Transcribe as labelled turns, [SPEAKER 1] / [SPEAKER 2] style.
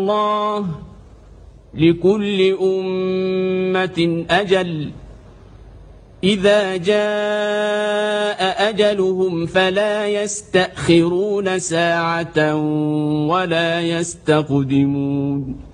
[SPEAKER 1] الله لكل أمة أجل إذا جاء أجلهم فلا يستأخرون ساعة ولا يستقدمون